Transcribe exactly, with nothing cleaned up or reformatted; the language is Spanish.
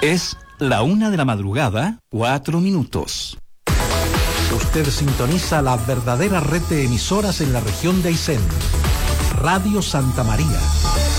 Es la una de la madrugada, cuatro minutos. Usted sintoniza la verdadera red de emisoras en la región de Aysén. Radio Santa María,